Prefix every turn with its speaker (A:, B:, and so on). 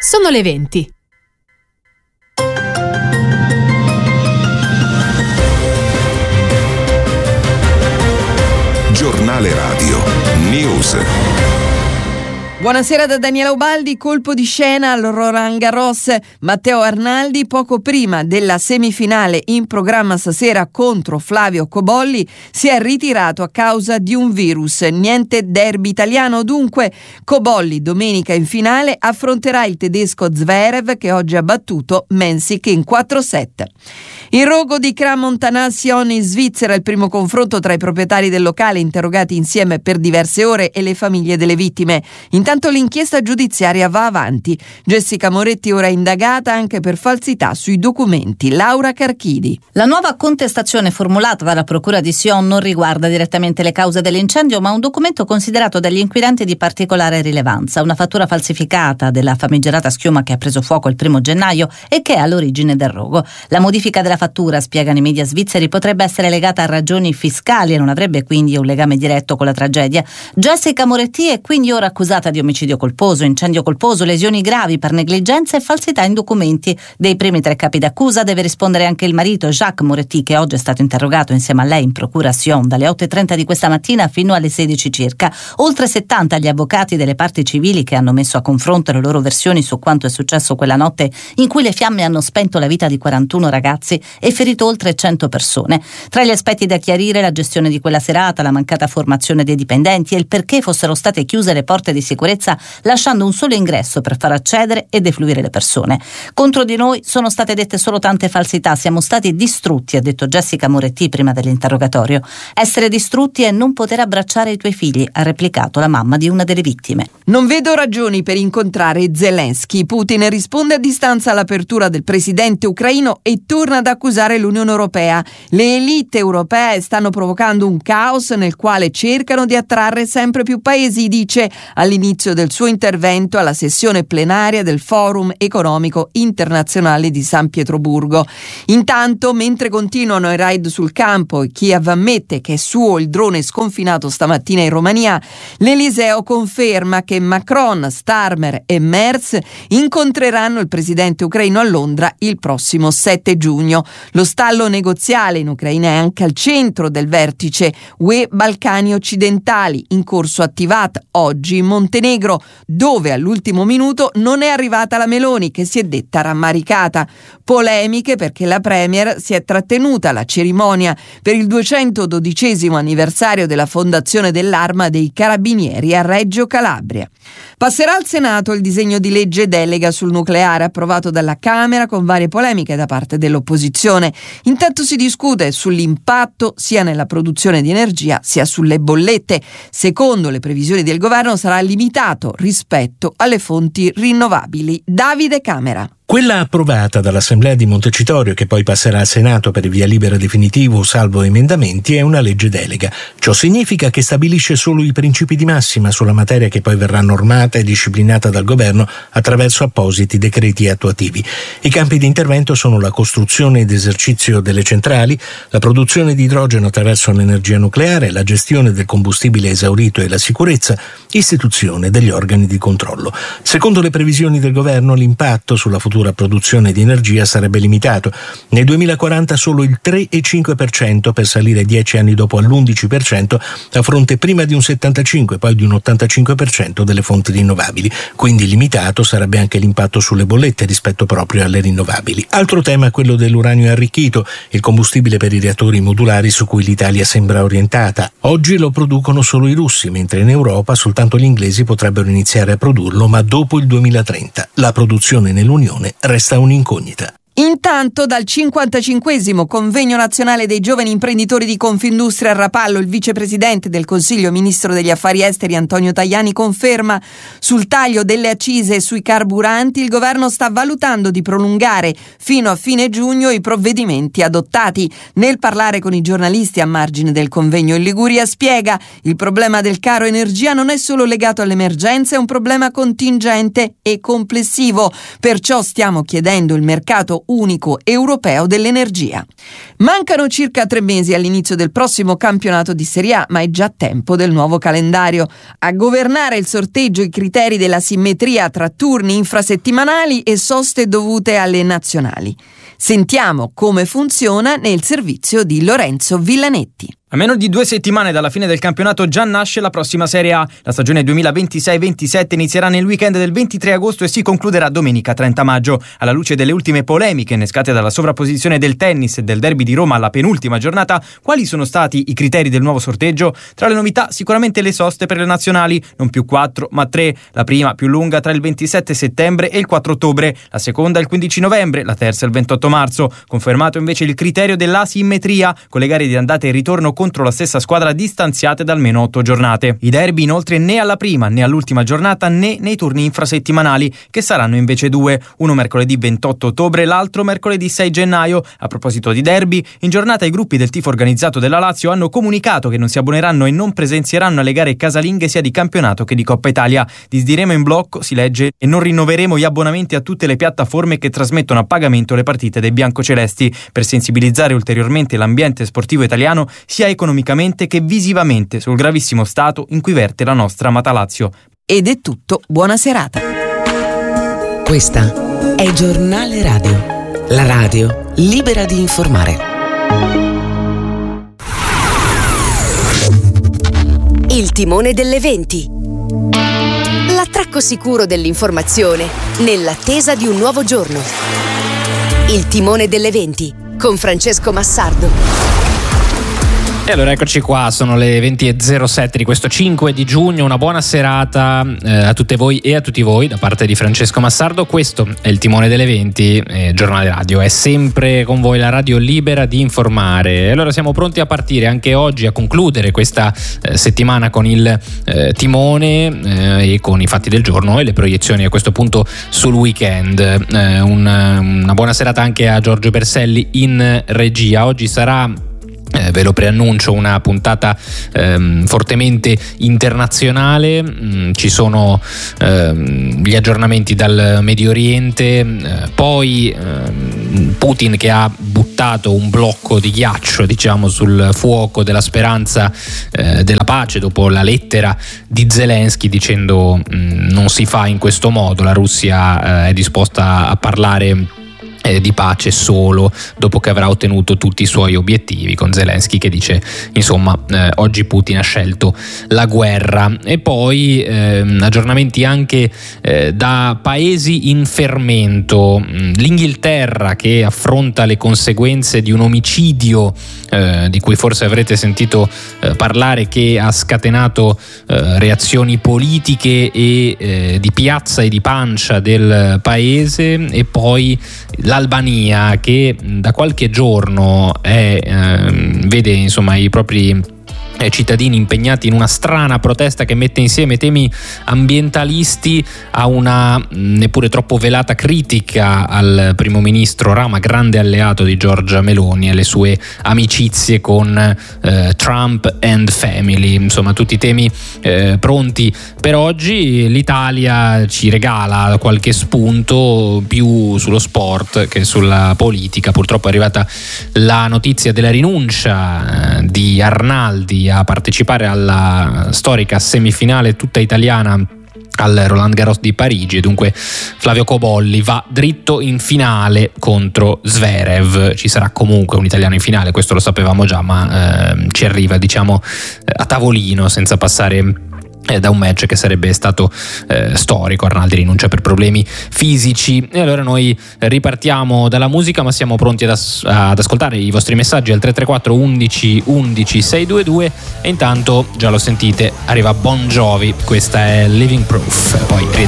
A: Sono le 20.
B: Giornale Radio News.
C: Buonasera da Daniela Ubaldi. Colpo di scena al Roland Garros. Matteo Arnaldi, poco prima della semifinale in programma stasera contro Flavio Cobolli, si è ritirato a causa di un virus. Niente derby italiano dunque. Cobolli domenica in finale affronterà il tedesco Zverev, che oggi ha battuto Mensik in 4-7. Il rogo di Crans-Montana-Sion in Svizzera, il primo confronto tra i proprietari del locale interrogati insieme per diverse ore e le famiglie delle vittime. Intanto l'inchiesta giudiziaria va avanti. Jessica Moretti ora è indagata anche per falsità sui documenti. Laura Carchidi.
D: La nuova contestazione formulata dalla procura di Sion non riguarda direttamente le cause dell'incendio, ma un documento considerato dagli inquirenti di particolare rilevanza, una fattura falsificata della famigerata schiuma che ha preso fuoco il 1 gennaio e che è all'origine del rogo. La modifica della fattura, spiegano i media svizzeri, potrebbe essere legata a ragioni fiscali e non avrebbe quindi un legame diretto con la tragedia. Jessica Moretti è quindi ora accusata di omicidio colposo, incendio colposo, lesioni gravi per negligenza e falsità in documenti. Dei primi 3 capi d'accusa deve rispondere anche il marito Jacques Moretti, che oggi è stato interrogato insieme a lei in procura a Sion dalle 8:30 di questa mattina fino alle 16 circa. Oltre 70 gli avvocati delle parti civili che hanno messo a confronto le loro versioni su quanto è successo quella notte in cui le fiamme hanno spento la vita di 41 ragazzi e ferito oltre 100 persone. Tra gli aspetti da chiarire la gestione di quella serata, la mancata formazione dei dipendenti e il perché fossero state chiuse le porte di sicurezza, lasciando un solo ingresso per far accedere e defluire le persone. Contro di noi sono state dette solo tante falsità, siamo stati distrutti, ha detto Jessica Moretti prima dell'interrogatorio. Essere distrutti è non poter abbracciare i tuoi figli, ha replicato la mamma di una delle vittime.
C: Non vedo ragioni per incontrare Zelensky. Putin risponde a distanza all'apertura del presidente ucraino e torna ad accusare l'Unione Europea. Le elite europee stanno provocando un caos nel quale cercano di attrarre sempre più paesi, dice all'inizio del suo intervento alla sessione plenaria del Forum Economico Internazionale di San Pietroburgo. Intanto, mentre continuano i raid sul campo e Kiev ammette che è suo il drone sconfinato stamattina in Romania, l'Eliseo conferma che Macron, Starmer e Merz incontreranno il presidente ucraino a Londra il prossimo 7 giugno. Lo stallo negoziale in Ucraina è anche al centro del vertice UE Balcani occidentali, in corso a Tivat oggi in Montenegro, dove all'ultimo minuto non è arrivata la Meloni, che si è detta rammaricata. Polemiche perché la Premier si è trattenuta alla cerimonia per il 212° anniversario della fondazione dell'Arma dei Carabinieri a Reggio Calabria. Passerà al Senato il disegno di legge delega sul nucleare approvato dalla Camera con varie polemiche da parte dell'opposizione. Intanto si discute sull'impatto sia nella produzione di energia sia sulle bollette. Secondo le previsioni del governo sarà limitato rispetto alle fonti rinnovabili. Davide Camera.
E: Quella approvata dall'Assemblea di Montecitorio, che poi passerà al Senato per il via libera definitivo salvo emendamenti, è una legge delega. Ciò significa che stabilisce solo i principi di massima sulla materia, che poi verrà normata e disciplinata dal governo attraverso appositi decreti attuativi. I campi di intervento sono la costruzione ed esercizio delle centrali, la produzione di idrogeno attraverso l'energia nucleare, la gestione del combustibile esaurito e la sicurezza, istituzione degli organi di controllo. Secondo le previsioni del governo, l'impatto sulla futura produzione di energia sarebbe limitato. Nel 2040 solo il 3,5% per salire 10 anni dopo all'11%, a fronte prima di un 75% poi di un 85% delle fonti rinnovabili. Quindi limitato sarebbe anche l'impatto sulle bollette rispetto proprio alle rinnovabili. Altro tema è quello dell'uranio arricchito, il combustibile per i reattori modulari su cui l'Italia sembra orientata. Oggi lo producono solo i russi, mentre in Europa soltanto gli inglesi potrebbero iniziare a produrlo, ma dopo il 2030. La produzione nell'Unione resta un'incognita.
C: Intanto dal 55° convegno nazionale dei giovani imprenditori di Confindustria a Rapallo, il vicepresidente del Consiglio ministro degli affari esteri Antonio Tajani conferma: sul taglio delle accise sui carburanti il governo sta valutando di prolungare fino a fine giugno i provvedimenti adottati. Nel parlare con i giornalisti a margine del convegno in Liguria spiega: il problema del caro energia non è solo legato all'emergenza, è un problema contingente e complessivo, perciò stiamo chiedendo il mercato unico europeo dell'energia. Mancano circa 3 mesi all'inizio del prossimo campionato di Serie A, ma è già tempo del nuovo calendario. A governare il sorteggio i criteri della simmetria tra turni infrasettimanali e soste dovute alle nazionali. Sentiamo come funziona nel servizio di Lorenzo Villanetti.
A: A meno di 2 settimane dalla fine del campionato già nasce la prossima Serie A. La stagione 2026-27 inizierà nel weekend del 23 agosto e si concluderà domenica 30 maggio. Alla luce delle ultime polemiche innescate dalla sovrapposizione del tennis e del derby di Roma alla penultima giornata, quali sono stati i criteri del nuovo sorteggio? Tra le novità sicuramente le soste per le nazionali, non più 4 ma 3. La prima più lunga tra il 27 settembre e il 4 ottobre, la seconda il 15 novembre, la terza il 28 marzo. Confermato invece il criterio dell'asimmetria, con le gare di andata e ritorno contro la stessa squadra distanziate da almeno 8 giornate. I derby inoltre né alla prima né all'ultima giornata né nei turni infrasettimanali, che saranno invece 2, uno mercoledì 28 ottobre, l'altro mercoledì 6 gennaio. A proposito di derby, in giornata i gruppi del tifo organizzato della Lazio hanno comunicato che non si abboneranno e non presenzieranno alle gare casalinghe sia di campionato che di Coppa Italia. Disdiremo in blocco, si legge, e non rinnoveremo gli abbonamenti a tutte le piattaforme che trasmettono a pagamento le partite dei biancocelesti, per sensibilizzare ulteriormente l'ambiente sportivo italiano sia economicamente che visivamente sul gravissimo stato in cui verte la nostra amata Lazio.
C: Ed è tutto, buona serata.
F: Questa è Giornale Radio, la radio libera di informare.
G: Il timone delle 20. L'attracco sicuro dell'informazione nell'attesa di un nuovo giorno. Il timone delle 20 con Francesco Massardo.
H: E allora eccoci qua, sono le 20.07 di questo 5 di giugno, una buona serata a tutte voi e a tutti voi da parte di Francesco Massardo. Questo è il timone delle 20, Giornale Radio, è sempre con voi la radio libera di informare. E allora siamo pronti a partire anche oggi, a concludere questa settimana con il timone e con i fatti del giorno e le proiezioni a questo punto sul weekend. Una buona serata anche a Giorgio Berselli in regia. Oggi sarà, ve lo preannuncio, una puntata fortemente internazionale. Ci sono gli aggiornamenti dal Medio Oriente, poi Putin che ha buttato un blocco di ghiaccio, diciamo, sul fuoco della speranza della pace dopo la lettera di Zelensky dicendo non si fa in questo modo, la Russia è disposta a parlare di pace solo dopo che avrà ottenuto tutti i suoi obiettivi, con Zelensky che dice insomma oggi Putin ha scelto la guerra. E poi aggiornamenti anche da paesi in fermento, l'Inghilterra che affronta le conseguenze di un omicidio di cui forse avrete sentito parlare, che ha scatenato reazioni politiche e di piazza e di pancia del paese. E poi l'Albania che da qualche giorno vede insomma i propri cittadini impegnati in una strana protesta che mette insieme temi ambientalisti a una neppure troppo velata critica al primo ministro Rama, grande alleato di Giorgia Meloni, e le sue amicizie con Trump and family. Insomma, tutti temi pronti per oggi. L'Italia ci regala qualche spunto più sullo sport che sulla politica. Purtroppo è arrivata la notizia della rinuncia di Arnaldi a partecipare alla storica semifinale tutta italiana al Roland Garros di Parigi, e dunque Flavio Cobolli va dritto in finale contro Zverev. Ci sarà comunque un italiano in finale, questo lo sapevamo già, ma ci arriva, diciamo, a tavolino senza passare da un match che sarebbe stato storico. Arnaldi rinuncia per problemi fisici. E allora noi ripartiamo dalla musica, ma siamo pronti ad ascoltare i vostri messaggi al 334 11 11 622. E intanto, già lo sentite, arriva Bon Jovi, questa è Living Proof. Poi